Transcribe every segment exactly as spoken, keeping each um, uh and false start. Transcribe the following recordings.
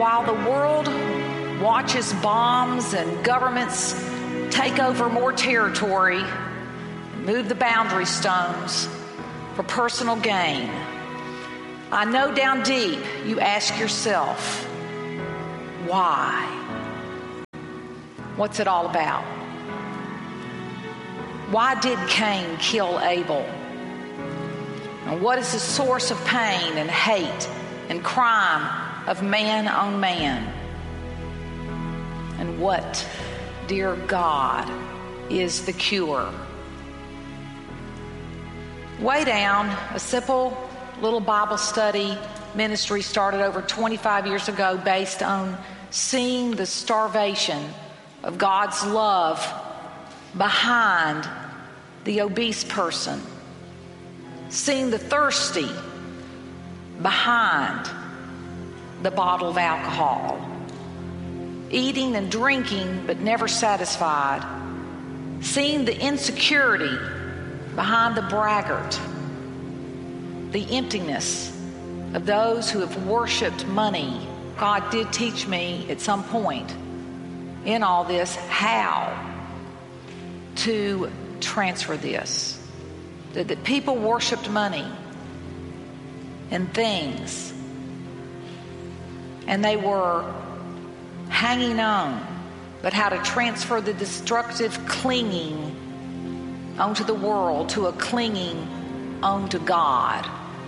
while the world watches bombs and governments take over more territory, move the boundary stones for personal gain, I know down deep you ask yourself, why? What's it all about? Why did Cain kill Abel? And what is the source of pain and hate and crime of man on man? And what, dear God, is the cure? Way Down, a simple little Bible study ministry started over twenty-five years ago based on seeing the starvation of God's love behind the obese person, seeing the thirsty behind the bottle of alcohol, eating and drinking but never satisfied, seeing the insecurity behind the braggart, the emptiness of those who have worshiped money. God did teach me at some point in all this how to transfer this. That, that people worshiped money and things, and they were hanging on, but how to transfer the destructive clinging onto the world to a clinging onto God.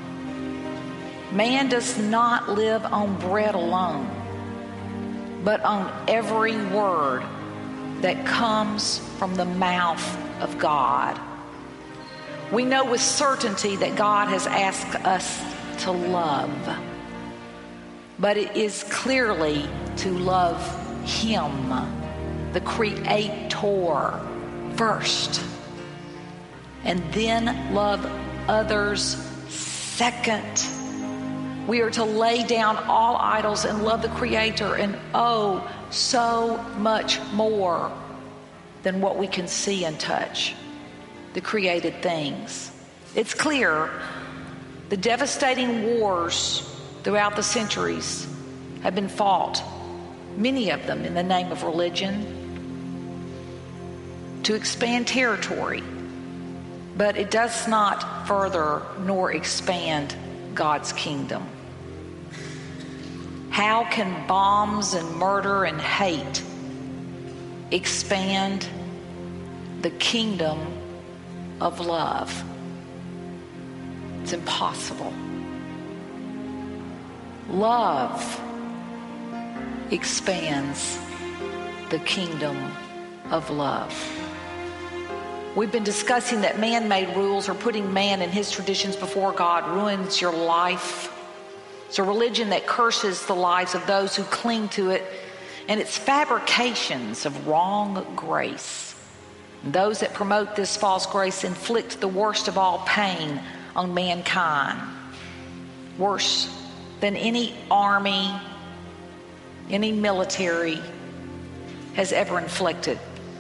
Man does not live on bread alone, but on every word that comes from the mouth of God. We know with certainty that God has asked us to love, but it is clearly to love Him, the Creator, first, and then love others second. We are to lay down all idols and love the Creator, and oh, so much more than what we can see and touch, the created things. It's clear the devastating wars throughout the centuries have been fought, many of them in the name of religion, to expand territory, but it does not further nor expand God's kingdom. How can bombs and murder and hate expand the kingdom of love? It's impossible. Love expands the kingdom of love. We've been discussing that man-made rules or putting man and his traditions before God ruins your life. It's a religion that curses the lives of those who cling to it, and it's fabrications of wrong grace. And those that promote this false grace inflict the worst of all pain on mankind, worse than any army, any military has ever inflicted.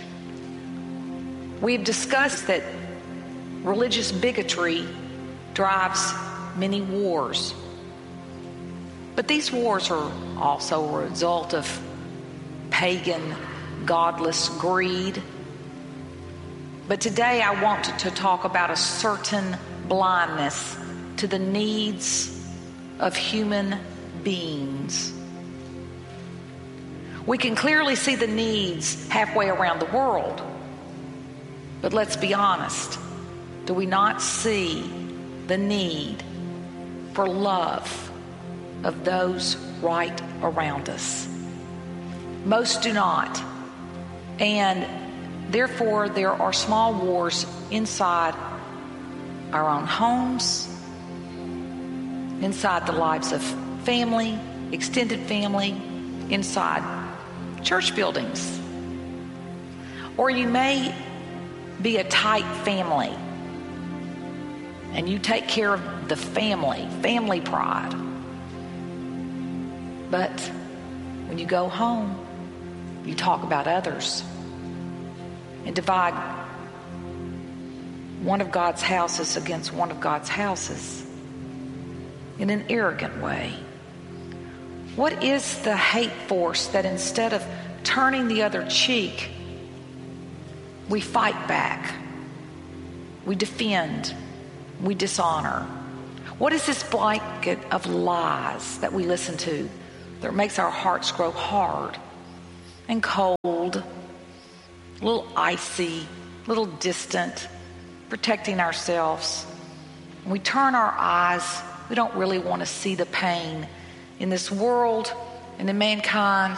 We've discussed that religious bigotry drives many wars. But these wars are also a result of pagan, godless greed. But today I want to talk about a certain blindness to the needs of human beings. We can clearly see the needs halfway around the world. But let's be honest, do we not see the need for love of those right around us? Most do not. And therefore, there are small wars inside our own homes, inside the lives of family, extended family, inside church buildings. Or you may be a tight family, and you take care of the family, family pride. But when you go home, you talk about others and divide one of God's houses against one of God's houses in an arrogant way. What is the hate force that instead of turning the other cheek, we fight back, we defend, we dishonor? What is this blanket of lies that we listen to that makes our hearts grow hard and cold, a little icy, a little distant, protecting ourselves? When we turn our eyes, we don't really want to see the pain in this world and in mankind.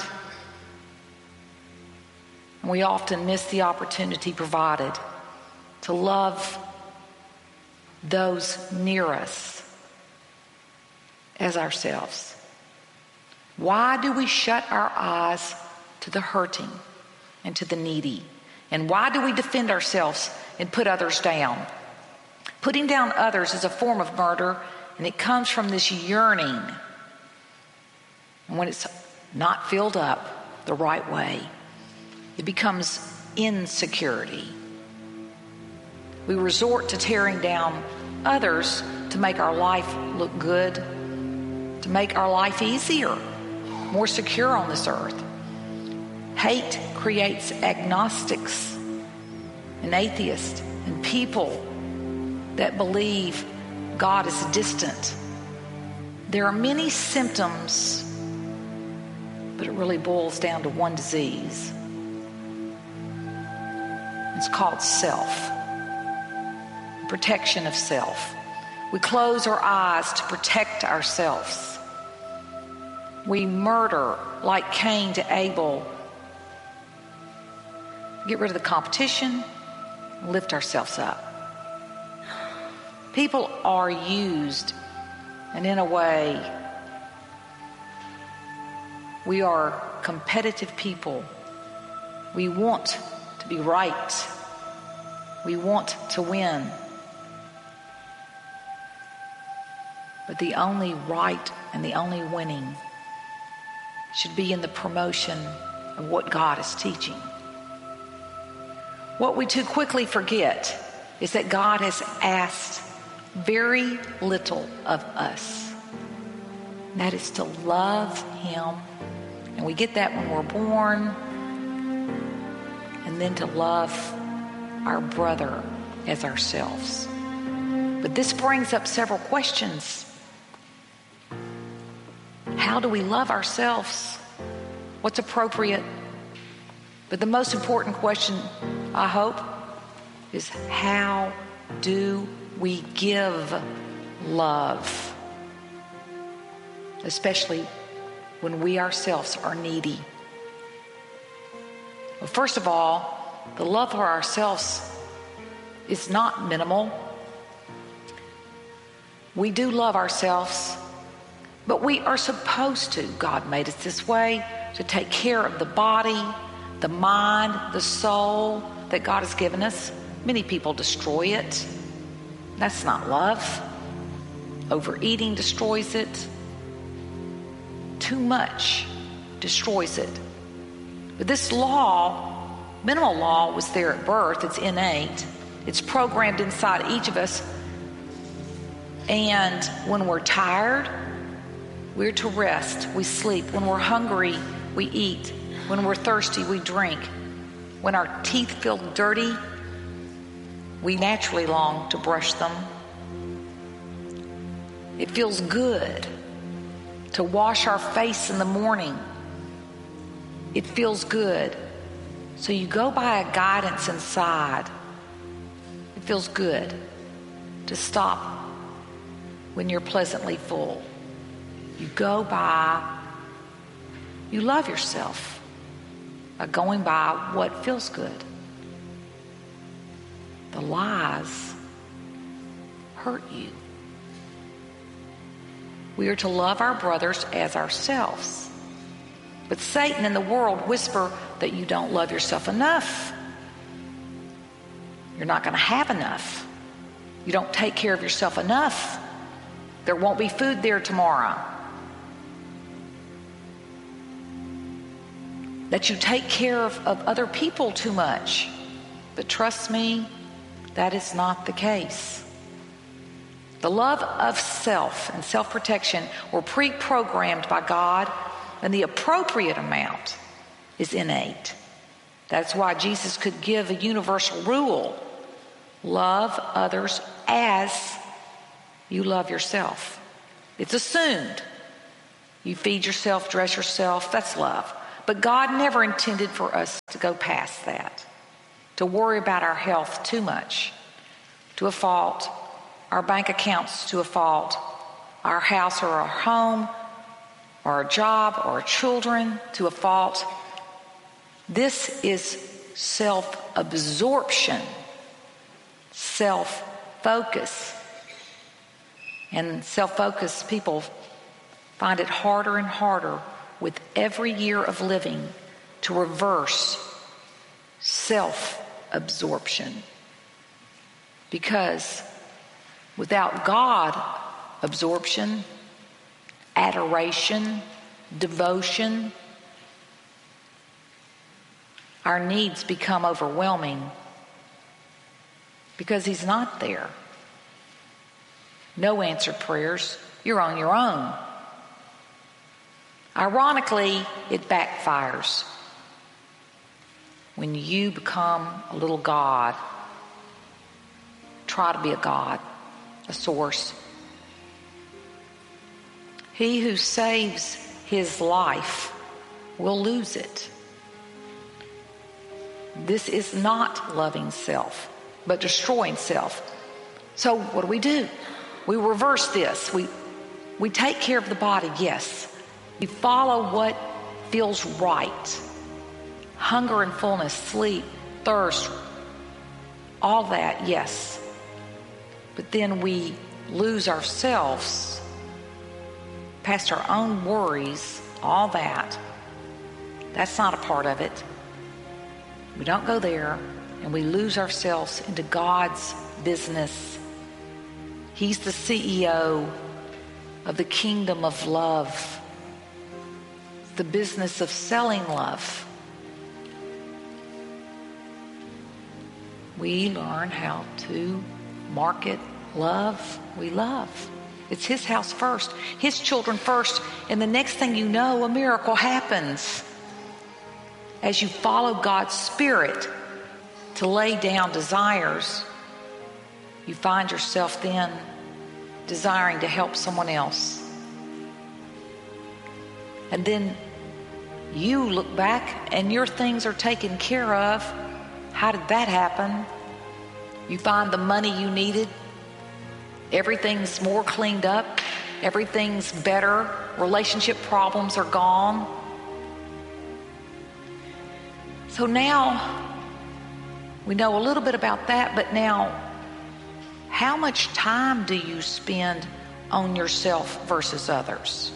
And we often miss the opportunity provided to love those near us as ourselves. Why do we shut our eyes to the hurting and to the needy? And why do we defend ourselves and put others down? Putting down others is a form of murder, and it comes from this yearning. And when it's not filled up the right way, it becomes insecurity. We resort to tearing down others to make our life look good, to make our life easier, more secure on this earth. Hate creates agnostics and atheists and people that believe God is distant. There are many symptoms, but it really boils down to one disease. It's called self. Protection of self. We close our eyes to protect ourselves. We murder like Cain to Abel. Get rid of the competition, lift ourselves up. People are used, and in a way, we are competitive people. We want to be right. We want to win. But the only right and the only winning should be in the promotion of what God is teaching. What we too quickly forget is that God has asked very little of us. And that is to love Him. And we get that when we're born. And then to love our brother as ourselves. But this brings up several questions. How do we love ourselves? What's appropriate? But the most important question, I hope, is how do we give love? Especially when we ourselves are needy. Well, first of all, the love for ourselves is not minimal. We do love ourselves, but we are supposed to. God made us this way to take care of the body, the mind, the soul that God has given us. Many people destroy it. That's not love. Overeating destroys it. Too much destroys it. But this law, minimal law, was there at birth. It's innate. It's programmed inside each of us. And when we're tired, we're to rest. We sleep. When we're hungry, we eat. When we're thirsty, we drink. When our teeth feel dirty, we naturally long to brush them. It feels good to wash our face in the morning. It feels good. So you go by a guidance inside. It feels good to stop when you're pleasantly full. You go by, you love yourself by going by what feels good. The lies hurt you. We are to love our brothers as ourselves. But Satan and the world whisper that you don't love yourself enough. You're not going to have enough. You don't take care of yourself enough. There won't be food there tomorrow. That you take care of, of other people too much. But trust me, that is not the case. The love of self and self-protection were pre-programmed by God And the appropriate amount is innate. That's why Jesus could give a universal rule. Love others as you love yourself. It's assumed. You feed yourself, dress yourself, that's love. But God never intended for us to go past that, to worry about our health too much, to a fault, our bank accounts to a fault, our house or our home, or our job or our children to a fault. This is self-absorption, self-focus. And self-focused people find it harder and harder with every year of living to reverse self-absorption. Because without God absorption, adoration, devotion, our needs become overwhelming because He's not there. No answered prayers. You're on your own. Ironically, it backfires when you become a little God. Try to be a God, a source. He who saves his life will lose it. This is not loving self, but destroying self. So what do we do? We reverse this. We, we take care of the body, yes. We follow what feels right. Hunger and fullness, sleep, thirst, all that, yes. But then we lose ourselves past our own worries, all that. That's not a part of it. We don't go there, and we lose ourselves into God's business. He's the C E O of the kingdom of love, the business of selling love. We learn how to market love we love. It's His house first, His children first, and the next thing you know, a miracle happens. As you follow God's Spirit to lay down desires, you find yourself then desiring to help someone else. And then you look back and your things are taken care of. How did that happen? You find the money you needed. Everything's more cleaned up. Everything's better. Relationship problems are gone. So now we know a little bit about that, but now how much time do you spend on yourself versus others?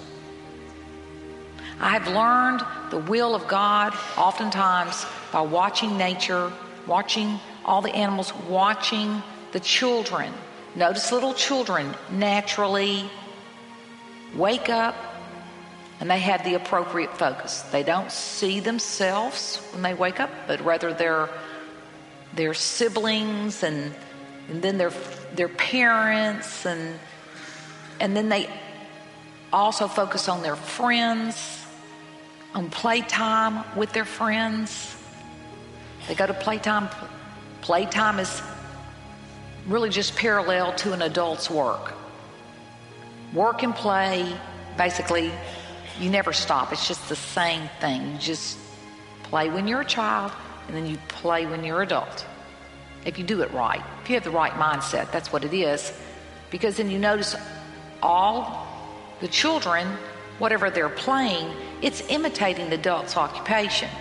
I've learned the will of God oftentimes by watching nature, watching all the animals, watching the children. Notice little children naturally wake up and they have the appropriate focus. They don't see themselves when they wake up, but rather their their siblings and and then their their parents and and then they also focus on their friends, on playtime with their friends. They go to playtime. Playtime is really just parallel to an adult's work. Work and play, basically, you never stop. It's just the same thing. You just play when you're a child, and then you play when you're an adult. If you do it right. If you have the right mindset, that's what it is. Because then you notice all the children, whatever they're playing, it's imitating the adult's occupation.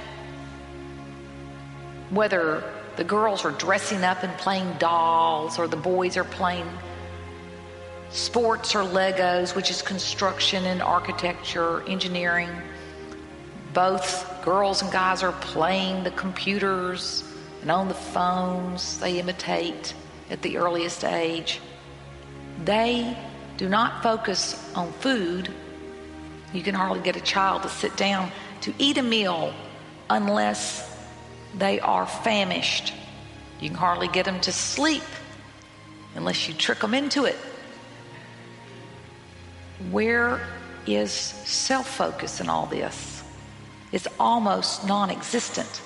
Whether the girls are dressing up and playing dolls, or the boys are playing sports or Legos, which is construction and architecture, engineering. Both girls and guys are playing the computers and on the phones. They imitate at the earliest age. They do not focus on food. You can hardly get a child to sit down to eat a meal unless they are famished. You can hardly get them to sleep unless you trick them into it. Where is self-focus in all this. It's almost non-existent.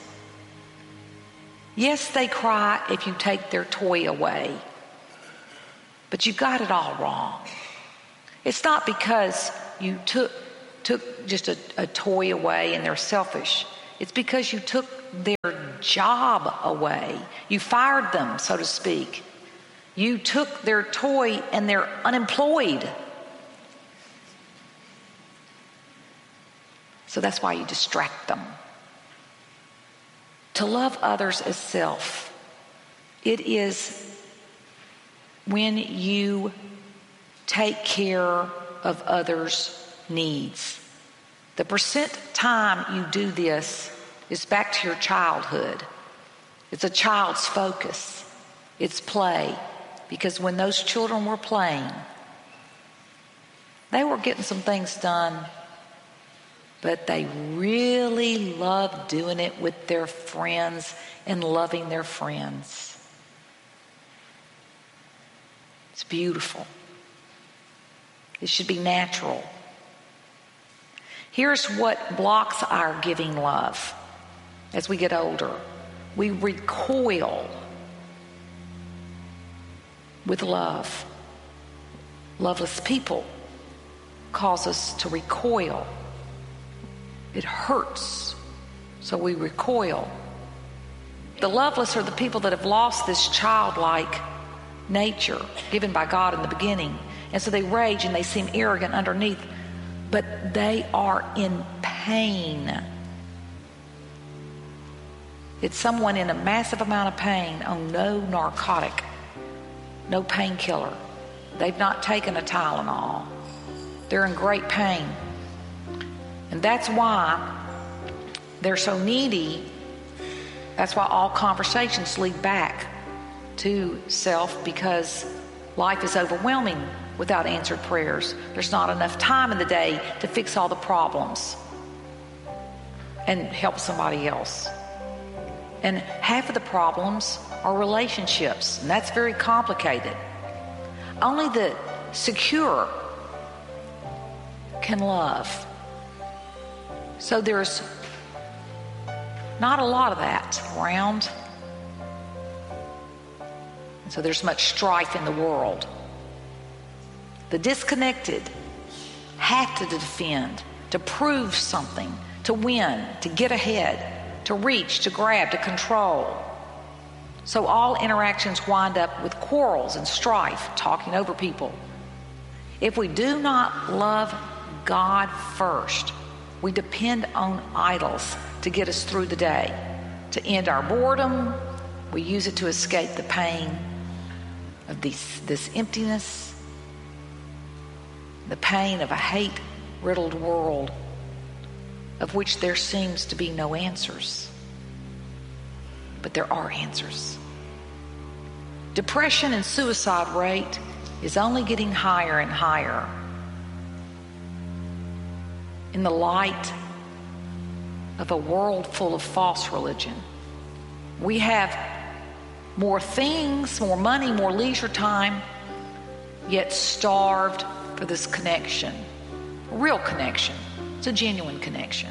Yes, they cry if you take their toy away, but you got it all wrong. It's not because you took took just a, a toy away and they're selfish. It's because you took their job away. You fired them, so to speak. You took their toy and they're unemployed. So that's why you distract them. To love others as self, it is when you take care of others' needs. The percent time you do this is back to your childhood. It's a child's focus. It's play. Because when those children were playing, they were getting some things done, but they really loved doing it with their friends and loving their friends. It's beautiful. It should be natural. Here's what blocks our giving love as we get older. We recoil with love. Loveless people cause us to recoil. It hurts, so we recoil. The loveless are the people that have lost this childlike nature given by God in the beginning. And so they rage and they seem arrogant underneath, but they are in pain. It's someone in a massive amount of pain on no narcotic, no painkiller. They've not taken a Tylenol. They're in great pain. And that's why they're so needy. That's why all conversations lead back to self, because life is overwhelming without answered prayers. There's not enough time in the day to fix all the problems and help somebody else. And half of the problems are relationships, and that's very complicated. Only the secure can love. So there's not a lot of that around. And so there's much strife in the world. The disconnected have to defend, to prove something, to win, to get ahead, to reach, to grab, to control. So all interactions wind up with quarrels and strife, talking over people. If we do not love God first, we depend on idols to get us through the day. To end our boredom, we use it to escape the pain of these, this emptiness, the pain of a hate-riddled world of which there seems to be no answers. But there are answers. Depression and suicide rate is only getting higher and higher in the light of a world full of false religion. We have more things, more money, more leisure time, yet starved for this connection, a real connection. It's a genuine connection.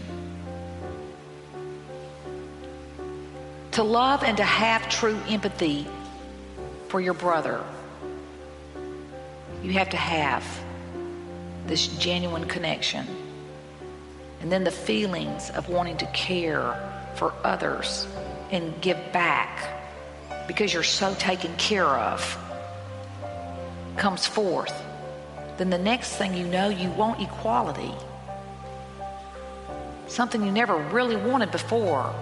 To love and to have true empathy for your brother, you have to have this genuine connection. And then the feelings of wanting to care for others and give back because you're so taken care of comes forth. Then the next thing you know, you want equality. Something you never really wanted before,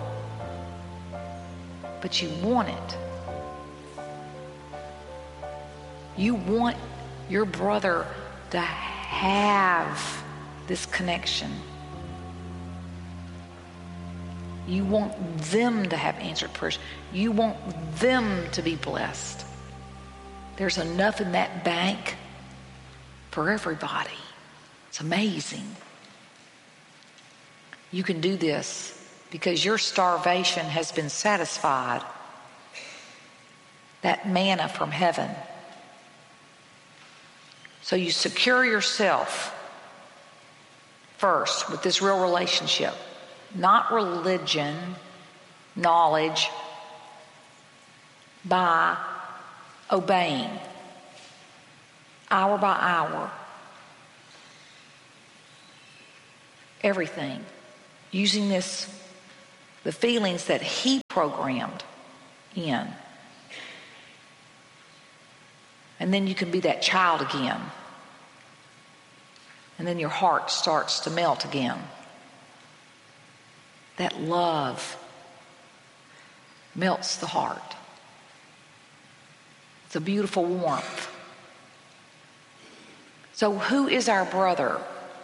but you want it. You want your brother to have this connection. You want them to have answered prayers. You want them to be blessed. There's enough in that bank for everybody. It's amazing. You can do this because your starvation has been satisfied. That manna from heaven. So you secure yourself first with this real relationship, not religion, knowledge, by obeying, hour by hour, everything, using this, the feelings that he programmed in. And then you can be that child again. And then your heart starts to melt again. That love melts the heart. It's a beautiful warmth. So who is our brother?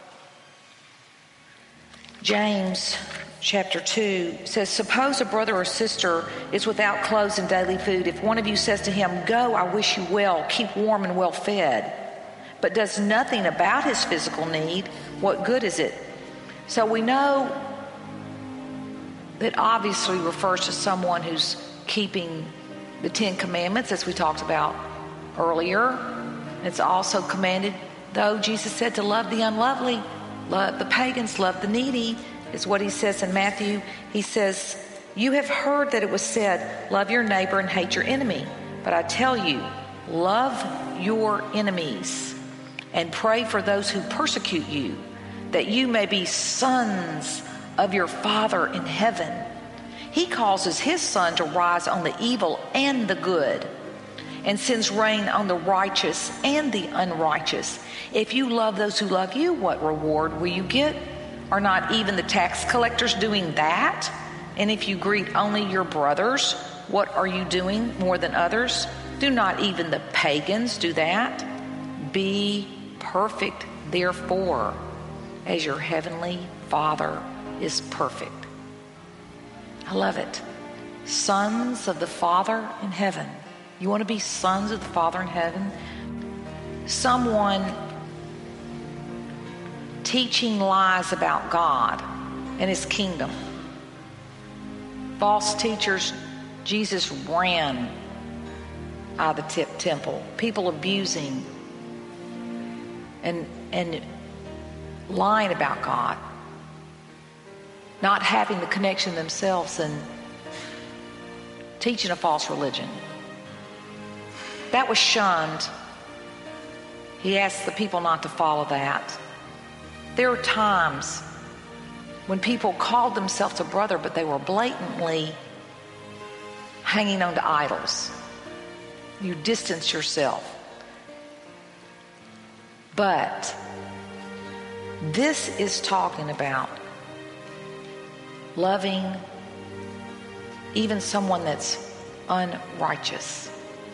James chapter two says, suppose a brother or sister is without clothes and daily food. If one of you says to him, go, I wish you well, keep warm and well fed, but does nothing about his physical need, what good is it? So we know that obviously refers to someone who's keeping the Ten Commandments, as we talked about earlier. It's also commanded, though, Jesus said to love the unlovely, love the pagans, love the needy, is what he says in Matthew. He says, you have heard that it was said, love your neighbor and hate your enemy. But I tell you, love your enemies and pray for those who persecute you, that you may be sons of your Father in heaven. He causes his sun to rise on the evil and the good, and sends rain on the righteous and the unrighteous. If you love those who love you, what reward will you get? Are not even the tax collectors doing that? And if you greet only your brothers, what are you doing more than others? Do not even the pagans do that? Be perfect, therefore, as your heavenly Father is perfect. I love it. Sons of the Father in heaven. You want to be sons of the Father in heaven? Someone teaching lies about God and his kingdom. False teachers, Jesus ran out of the t- temple. People abusing and and lying about God. Not having the connection themselves and teaching a false religion. That was shunned. He asked the people not to follow that. There are times when people called themselves a brother, but they were blatantly hanging on to idols. You distance yourself. But this is talking about loving even someone that's unrighteous.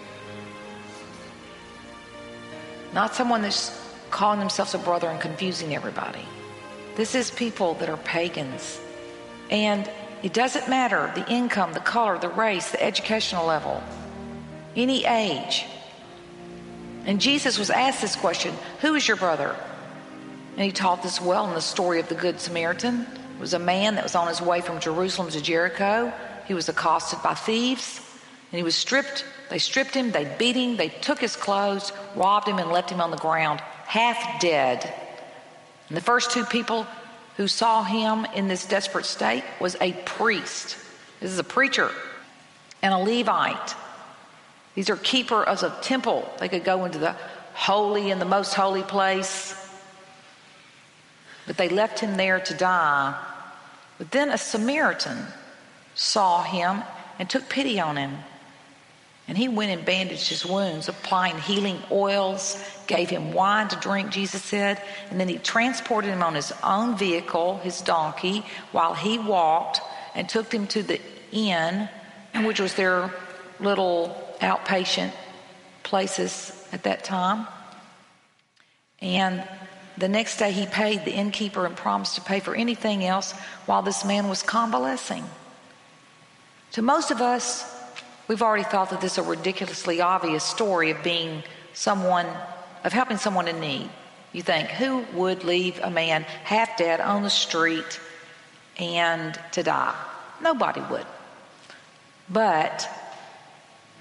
Not someone that's calling themselves a brother and confusing everybody. This is people that are pagans. And it doesn't matter the income, the color, the race, the educational level, any age. And Jesus was asked this question, who is your brother? And he taught this well in the story of the Good Samaritan. It was a man that was on his way from Jerusalem to Jericho. He was accosted by thieves, and he was stripped. They stripped him, they beat him, they took his clothes, robbed him, and left him on the ground, half dead. And the first two people who saw him in this desperate state was a priest. This is a preacher and a Levite. These are keepers of a temple. They could go into the holy and the most holy place. But they left him there to die. But then a Samaritan saw him and took pity on him. And he went and bandaged his wounds, applying healing oils, gave him wine to drink, Jesus said. And then he transported him on his own vehicle, his donkey, while he walked and took him to the inn, which was their little outpatient places at that time. And the next day he paid the innkeeper and promised to pay for anything else while this man was convalescing. To most of us, we've already thought that this is a ridiculously obvious story of being someone, of helping someone in need. You think, who would leave a man half dead on the street and to die? Nobody would. But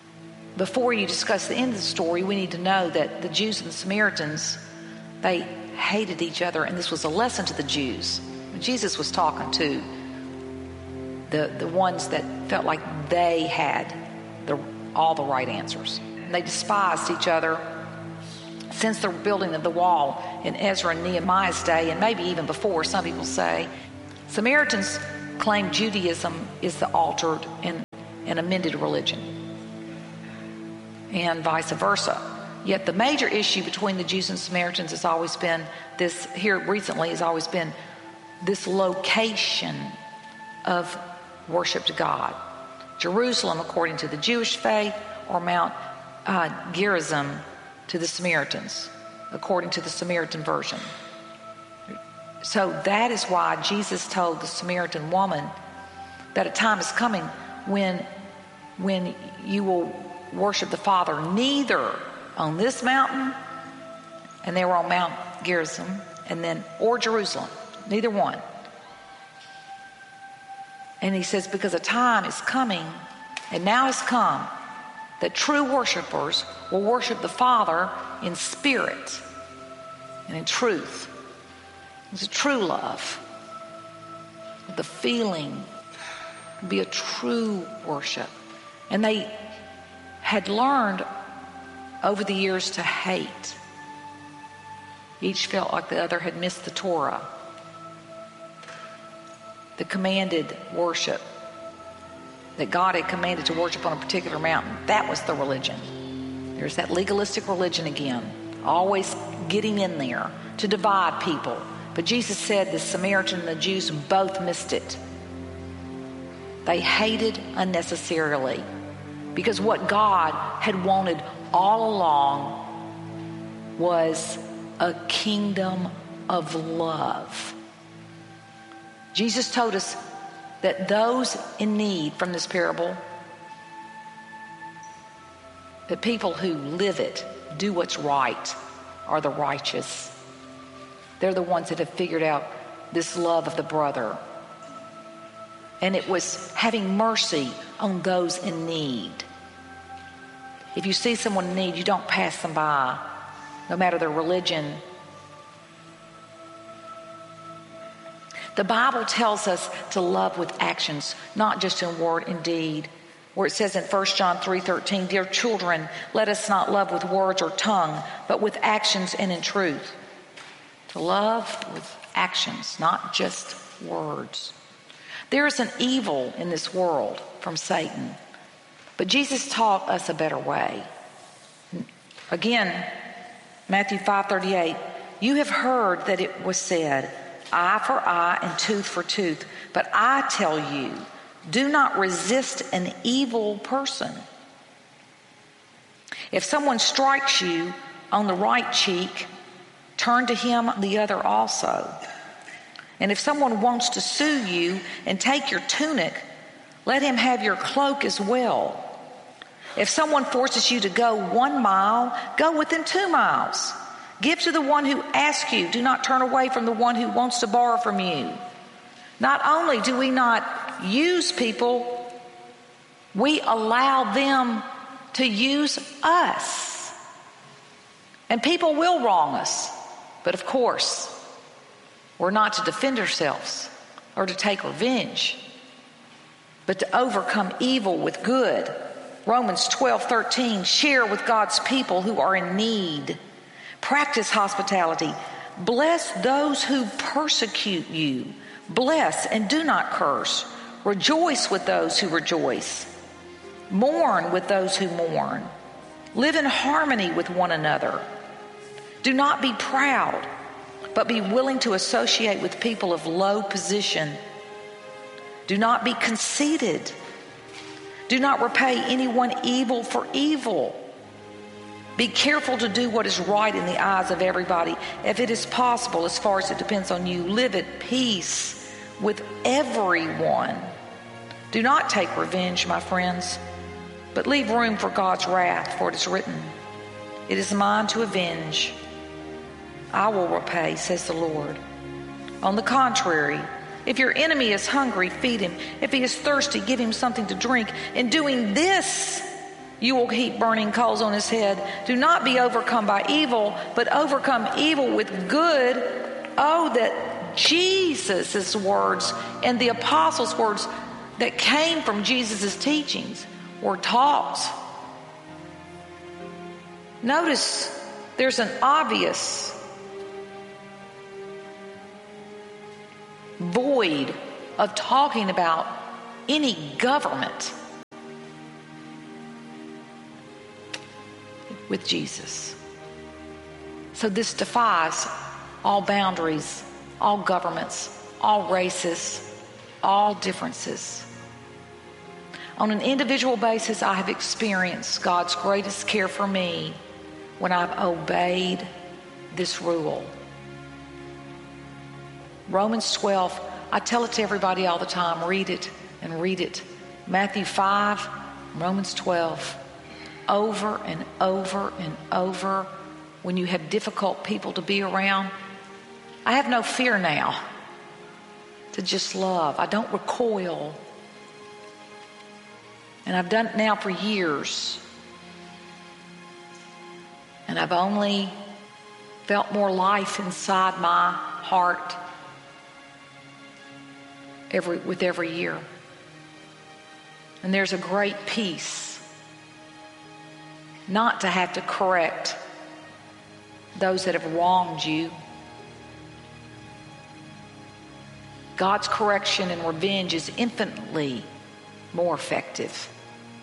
before you discuss the end of the story, we need to know that the Jews and the Samaritans, they hated each other, and this was a lesson to the Jews. Jesus was talking to the, the ones that felt like they had the, all the right answers. And they despised each other since the building of the wall in Ezra and Nehemiah's day, and maybe even before, some people say. Samaritans claim Judaism is the altered and, and amended religion, and vice versa. Yet the major issue between the Jews and Samaritans has always been this, here recently has always been this location of worship to God. Jerusalem, according to the Jewish faith, or Mount uh, Gerizim to the Samaritans, according to the Samaritan version. So that is why Jesus told the Samaritan woman that a time is coming when, when you will worship the Father neither on this mountain, and they were on Mount Gerizim, and then, or Jerusalem, neither one. And he says, because a time is coming, and now has come, that true worshipers will worship the Father in spirit and in truth. It's a true love. The feeling would be a true worship. And they had learned over the years to hate. Each felt like the other had missed the Torah, the commanded worship that God had commanded to worship on a particular mountain. That was the religion. There's that legalistic religion again, always getting in there to divide people. But Jesus said the Samaritan and the Jews both missed it. They hated unnecessarily, because what God had wanted all along was a kingdom of love. Jesus told us that those in need from this parable, that people who live it, do what's right, are the righteous. They're the ones that have figured out this love of the brother. And it was having mercy on those in need. If you see someone in need, you don't pass them by, no matter their religion. The Bible tells us to love with actions, not just in word and deed. Where it says in First John three thirteen, "Dear children, let us not love with words or tongue, but with actions and in truth." To love with actions, not just words. There is an evil in this world from Satan, but Jesus taught us a better way. Again, Matthew five thirty-eight, "You have heard that it was said, eye for eye and tooth for tooth. But I tell you, do not resist an evil person. If someone strikes you on the right cheek, turn to him the other also. And if someone wants to sue you and take your tunic, let him have your cloak as well. If someone forces you to go one mile, go with them two miles. Give to the one who asks you. Do not turn away from the one who wants to borrow from you. Not only do we not use people, we allow them to use us. And people will wrong us. But of course, we're not to defend ourselves or to take revenge, but to overcome evil with good. Romans twelve thirteen, share with God's people who are in need. Practice hospitality. Bless those who persecute you. Bless and do not curse. Rejoice with those who rejoice. Mourn with those who mourn. Live in harmony with one another. Do not be proud, but be willing to associate with people of low position. Do not be conceited. Do not repay anyone evil for evil. Be careful to do what is right in the eyes of everybody. If it is possible, as far as it depends on you, live at peace with everyone. Do not take revenge, my friends, but leave room for God's wrath, for it is written, "It is mine to avenge. I will repay," says the Lord. On the contrary, if your enemy is hungry, feed him. If he is thirsty, give him something to drink. In doing this, you will heap burning coals on his head. Do not be overcome by evil, but overcome evil with good. Oh, that Jesus' words and the apostles' words that came from Jesus' teachings were taught. Notice there's an obvious void of talking about any government with Jesus. So this defies all boundaries, all governments, all races, all differences. On an individual basis, I have experienced God's greatest care for me when I've obeyed this rule. Romans twelve, I tell it to everybody all the time. Read it and read it. Matthew five, Romans twelve. Over and over and over, when you have difficult people to be around, I have no fear now to just love. I don't recoil. And I've done it now for years. And I've only felt more life inside my heart every with every year. And there's a great peace not to have to correct those that have wronged you. God's correction and revenge is infinitely more effective.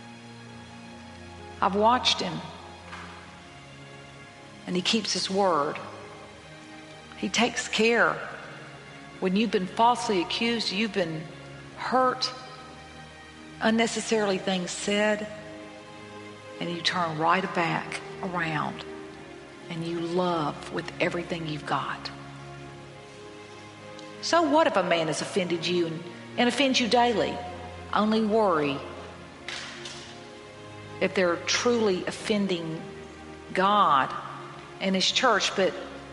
I've watched him, and he keeps his word. He takes care. When you've been falsely accused, you've been hurt, unnecessarily things said, and you turn right back around and you love with everything you've got. So what if a man has offended you and, and offends you daily? Only worry if they're truly offending God and his church, but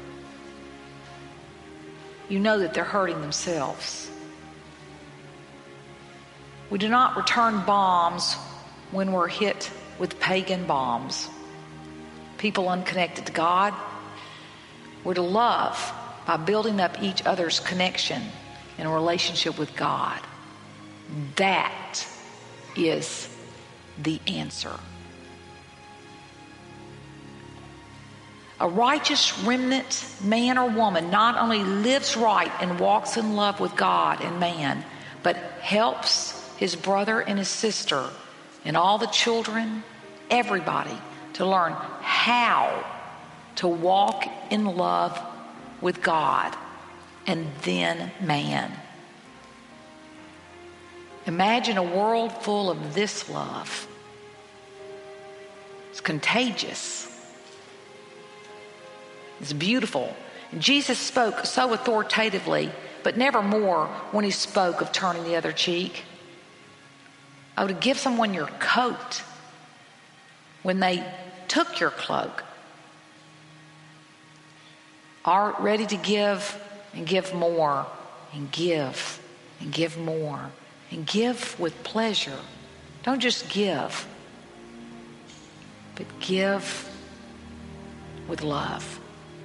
you know that they're hurting themselves. We do not return bombs when we're hit with pagan bombs. People unconnected to God. We're to love by building up each other's connection in a relationship with God. That is the answer. A righteous remnant, man or woman, not only lives right and walks in love with God and man, but helps his brother and his sister and all the children, everybody, to learn how to walk in love with God and then man. Imagine a world full of this love. It's contagious. It's beautiful. And Jesus spoke so authoritatively, but never more when he spoke of turning the other cheek. Oh, to give someone your coat when they took your cloak. Are ready to give and give more and give and give more and give with pleasure. Don't just give, but give with love.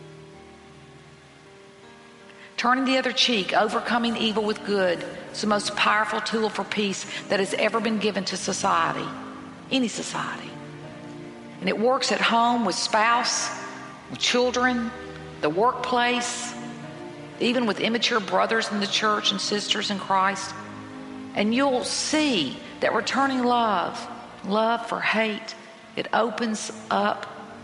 Turning the other cheek, overcoming evil with good, is the most powerful tool for peace that has ever been given to society, any society. And it works at home with spouse, with children, the workplace, even with immature brothers in the church and sisters in Christ. And you'll see that returning love, love for hate, it opens up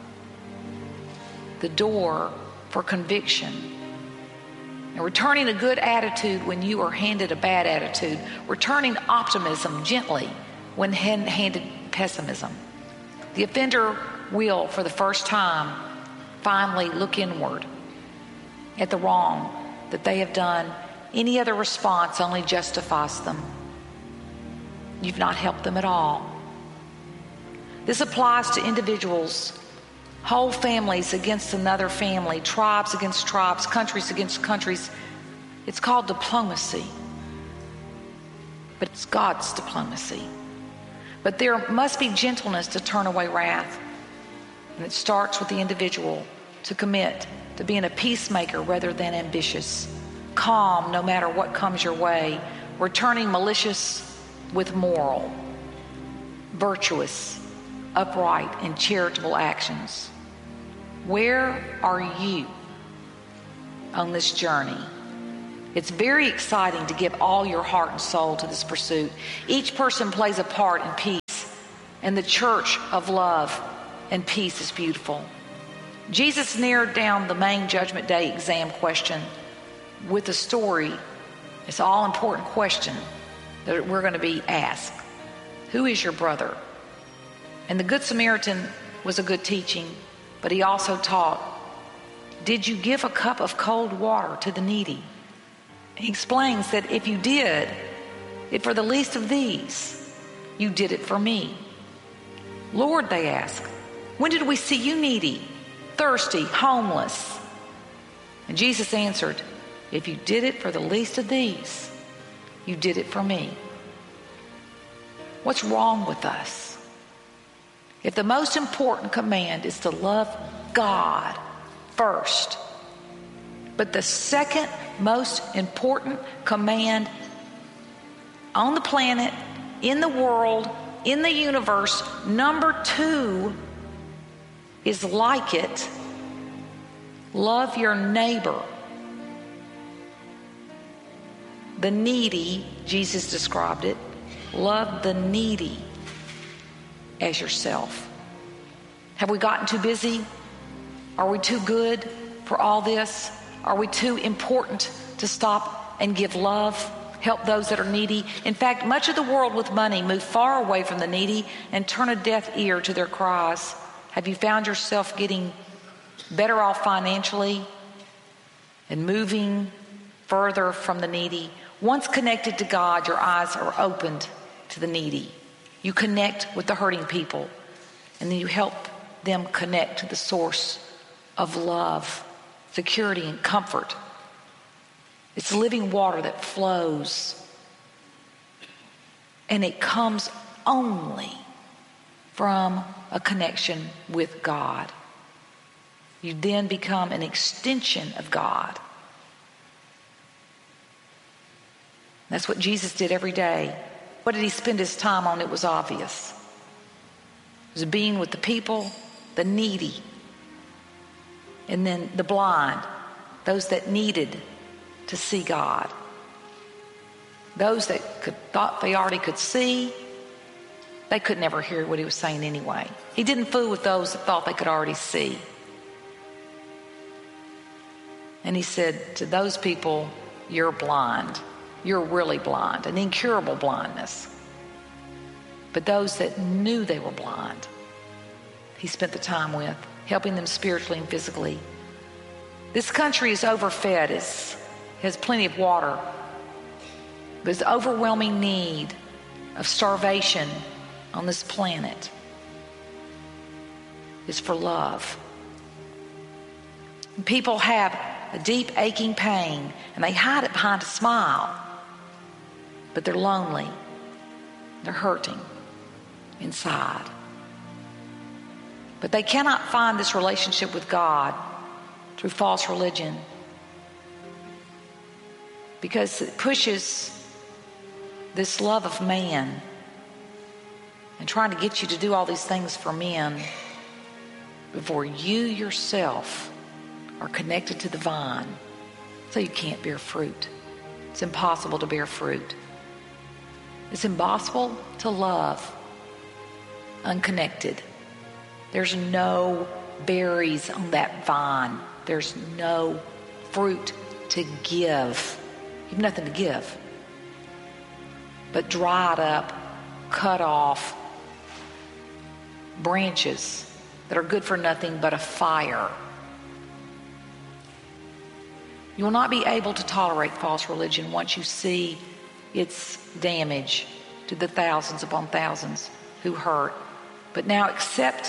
the door for conviction. And returning a good attitude when you are handed a bad attitude. Returning optimism gently when handed pessimism. The offender will, for the first time, finally look inward at the wrong that they have done. Any other response only justifies them. You've not helped them at all. This applies to individuals, whole families against another family, tribes against tribes, countries against countries. It's called diplomacy, but it's God's diplomacy. But there must be gentleness to turn away wrath. And it starts with the individual to commit to being a peacemaker rather than ambitious, calm no matter what comes your way, returning malicious with moral, virtuous, upright, and charitable actions. Where are you on this journey? It's very exciting to give all your heart and soul to this pursuit. Each person plays a part in peace, and the church of love and peace is beautiful. Jesus narrowed down the main Judgment Day exam question with a story. It's an all-important question that we're going to be asked. Who is your brother? And the Good Samaritan was a good teaching, but he also taught, did you give a cup of cold water to the needy? He explains that if you did it for the least of these, you did it for me. Lord, they ask, when did we see you needy, thirsty, homeless? And Jesus answered, if you did it for the least of these, you did it for me. What's wrong with us? If the most important command is to love God first, but the second most important command on the planet, in the world, in the universe, number two, is like it. Love your neighbor. The needy, Jesus described it. Love the needy as yourself. Have we gotten too busy? Are we too good for all this? Are we too important to stop and give love, help those that are needy? In fact, much of the world with money move far away from the needy and turn a deaf ear to their cries. Have you found yourself getting better off financially and moving further from the needy? Once connected to God, your eyes are opened to the needy. You connect with the hurting people, and then you help them connect to the source of love, security, and comfort. It's living water that flows, and it comes only from a connection with God. You then become an extension of God. That's what Jesus did every day. What did he spend his time on? It was obvious. It was being with the people, the needy, and then the blind, those that needed to see God. Those that could, thought they already could see, they could never hear what he was saying anyway. He didn't fool with those that thought they could already see. And he said to those people, you're blind. You're really blind, an incurable blindness. But those that knew they were blind, he spent the time with, helping them spiritually and physically. This country is overfed, it has plenty of water. There's overwhelming need of starvation on this planet is for love. People have a deep aching pain and they hide it behind a smile, but they're lonely, they're hurting inside. But they cannot find this relationship with God through false religion, because it pushes this love of man and trying to get you to do all these things for men before you yourself are connected to the vine, so you can't bear fruit. It's impossible to bear fruit. It's impossible to love unconnected. There's no berries on that vine. There's no fruit to give. You have nothing to give but dried up, cut off branches that are good for nothing but a fire. You will not be able to tolerate false religion once you see its damage to the thousands upon thousands who hurt. But now accept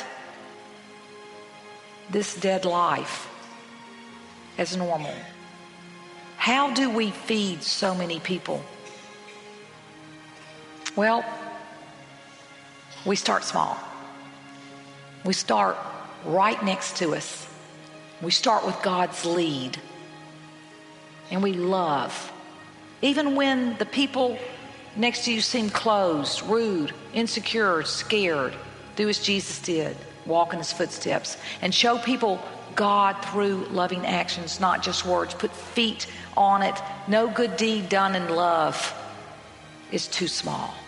this dead life as normal. How do we feed so many people? Well, We start small. We start right next to us. We start with God's lead. And we love. Even when the people next to you seem closed, rude, insecure, scared, do as Jesus did. Walk in his footsteps. And show people God through loving actions, not just words. Put feet on it. No good deed done in love is too small.